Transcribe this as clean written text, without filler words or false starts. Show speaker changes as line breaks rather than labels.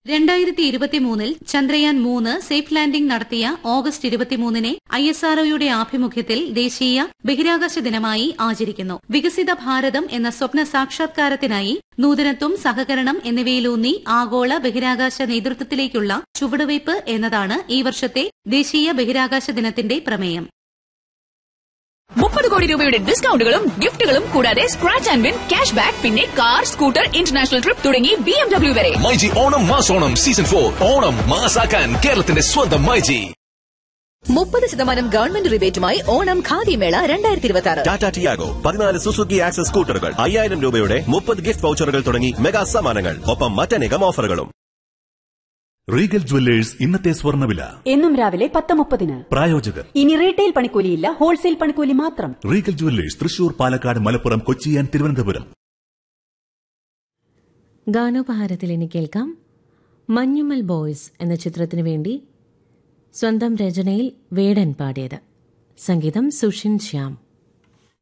2023 Chandrayaan 3 safe landing നടത്തിയ August 23 ISROയുടെ ആഭിമുഖ്യത്തിൽ ദേശീയ ബഹിരാകാശ ദിനമായി ആചരിക്കുന്നു. വികസിത ഭാരതം എന്ന സ്വപ്ന സാക്ഷാത്കാരത്തിനായി നൂതനത്വം, സഹകരണം എന്നിവയിലൂന്നി ആഗോള ബഹിരാകാശ നേതൃത്വത്തിലേക്കുള്ള ചുവടുവയ്പ് എന്നതാണ് ഈ വർഷത്തെ ദേശീയ ബഹിരാകാശ ദിനത്തിന്റെ പ്രമേയം.
30 കോടി രൂപയുടെ ഡിസ്കൗണ്ടുകളും ഗിഫ്റ്റുകളും കൂടാതെ scratch and win, cash back, പിന്നെ കാർ, സ്കൂട്ടർ, ഇന്റർനാഷണൽ ട്രിപ്പ് തുടങ്ങി BMW വരെ.
മൈജി ഓണം മാസോണം സീസൺ 4 ഓണം മാസാക്കാൻ കേരളത്തിന്റെ സ്വന്തം മൈജി.
30% ഗവൺമെന്റ് റിബേറ്റുമായി ഓണം ഖാദി മേള 2026.
ടാറ്റ ടിയാഗോ, 14 സുസുക്കി ആക്സസ് സ്കൂട്ടറുകൾ, 5000 രൂപയുടെ 30 ഗിഫ്റ്റ് വൗച്ചറുകൾ തുടങ്ങി മെഗാ സമ്മാനങ്ങൾ, ഒപ്പം മറ്റനേകം ഓഫറുകളും.
റീഗൽ ജുവല്ലേഴ്സ് ഇന്നത്തെ സ്വർണ്ണവില
എന്നും രാവിലെ 10:30.
പ്രായോജകർ.
ഇനി റീറ്റെയിൽ പണിക്കൂലിയില്ല, ഹോൾസെയിൽ പണിക്കൂലി മാത്രം.
Regal jewellers Thrissur, Palakkad, Malappuram, Kochi and Thiruvananthapuram.
ഗാനോപഹാരത്തിൽ ഇനി കേൾക്കാം മഞ്ഞുമൽ ബോയ്സ് എന്ന ചിത്രത്തിനു വേണ്ടി സ്വന്തം രചനയിൽ വേടൻ പാടിയത്. സംഗീതം സുഷിൻ ശ്യാം.